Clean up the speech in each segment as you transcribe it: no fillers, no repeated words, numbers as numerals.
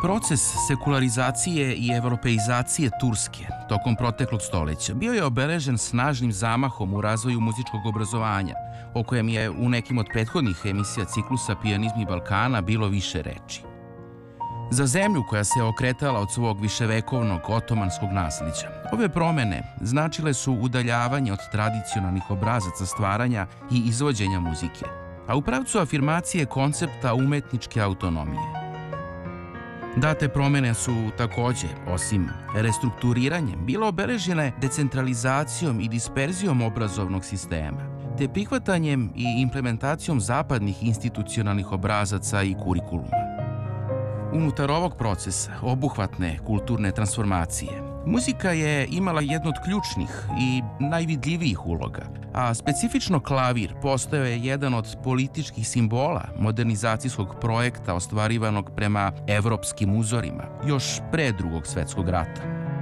Proces sekularizacije i evropeizacije Turske tokom proteklog stoleća bio je obeležen snažnim zamahom u razvoju muzičkog obrazovanja, o kojem je u nekim od prethodnih emisija ciklusa Pijanizmi Balkana bilo više reči. Za zemlju koja se okretala od svog viševekovnog otomanskog naslijeđa, ove promene značile su udaljavanje od tradicionalnih obrazaca stvaranja i izvođenja muzike, a u pravcu afirmacije koncepta umetničke autonomije. Date promene su takođe, osim restrukturiranjem, bile obeležene decentralizacijom i disperzijom obrazovnog sistema, te prihvatanjem i implementacijom zapadnih institucionalnih obrazaca i kurikuluma. Unutar ovog procesa obuhvatne kulturne transformacije, muzika je imala jednu od ključnih i najvidljivijih uloga, a specifično klavir postao je jedan od političkih simbola modernizacijskog projekta ostvarivanog prema evropskim uzorima, još pre Drugog svetskog rata.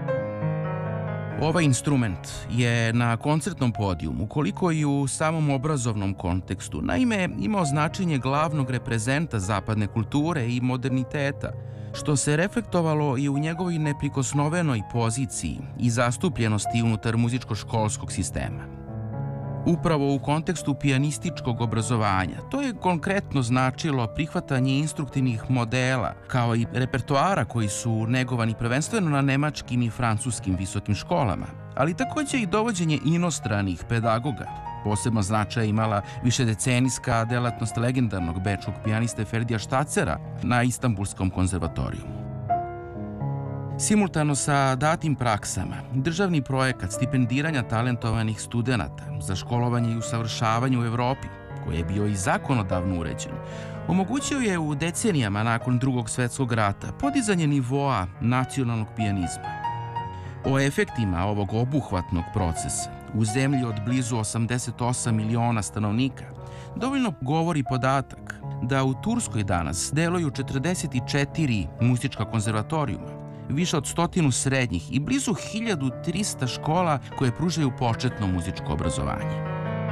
Ovaj instrument je na koncertnom podijumu, koliko i u samom obrazovnom kontekstu, naime imao značenje glavnog reprezenta zapadne kulture i moderniteta, što se reflektovalo i u njegovoj neprikosnovenoj poziciji i zastupljenosti unutar muzičko-školskog sistema. Upravo u kontekstu pijanističkog obrazovanja, to je konkretno značilo prihvatanje instruktivnih modela, kao i repertoara koji su negovani prvenstveno na nemačkim i francuskim visokim školama, ali takođe i dovođenje inostranih pedagoga. Posebno značaj imala višedecenijska delatnost legendarnog bečkog pijaniste Ferdija Štacera na Istanbulskom konzervatorijumu. Simultano sa datim praksama, državni projekat stipendiranja talentovanih studenata za školovanje i usavršavanje u Evropi, koji je bio i zakonodavno uređen, omogućio je u decenijama nakon Drugog svetskog rata podizanje nivoa nacionalnog pijanizma. O efektima ovog obuhvatnog procesa u zemlji od blizu 88 miliona stanovnika dovoljno govori podatak da u Turskoj danas deluju 44 muzička konzervatorijuma, više od 100 srednjih i blizu 1300 škola koje pružaju početno muzičko obrazovanje.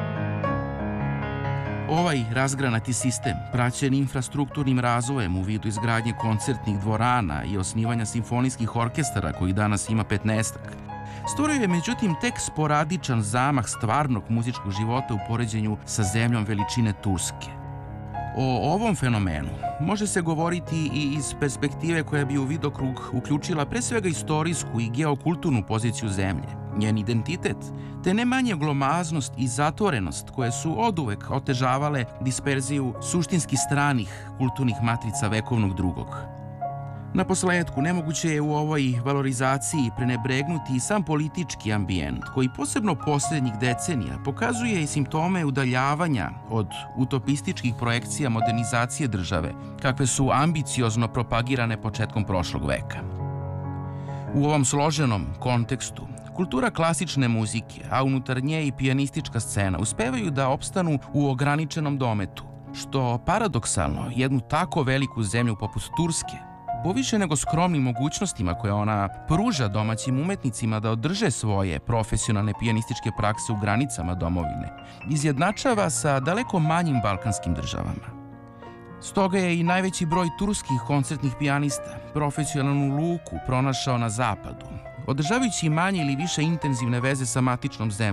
Ovaj razgranati sistem, praćen infrastrukturnim razvojem u vidu izgradnje koncertnih dvorana i osnivanja simfonijskih orkestara, koji danas ima 15-ak, stvorio je međutim tek sporadičan zamah stvarnog muzičkog života u poređenju sa zemljom veličine Turske. O ovom fenomenu može se govoriti i iz perspektive koja bi u vidokrug uključila pre svega istorijsku i geokulturnu poziciju zemlje, njen identitet, te ne manje glomaznost i zatvorenost koje su oduvek otežavale disperziju suštinski stranih kulturnih matrica vekovnog drugog. Na posledku, nemoguće je u ovoj valorizaciji prenebregnuti i sam politički ambijent, koji posebno poslednjih decenija pokazuje i simptome udaljavanja od utopističkih projekcija modernizacije države, kakve su ambiciozno propagirane početkom prošlog veka. U ovom složenom kontekstu, kultura klasične muzike, a unutar nje i pijanistička scena, uspevaju da opstanu u ograničenom dometu, što paradoksalno jednu tako veliku zemlju poput Turske, poviše nego skromnim mogućnostima koje ona pruža domaćim umetnicima da održe svoje profesionalne pijanističke prakse u granicama domovine, izjednačava sa daleko manjim balkanskim državama. Stoga je i najveći broj turskih koncertnih pijanista profesionalnu luku pronašao na zapadu, održavajući manje ili više intenzivne veze sa matičnom zemljom,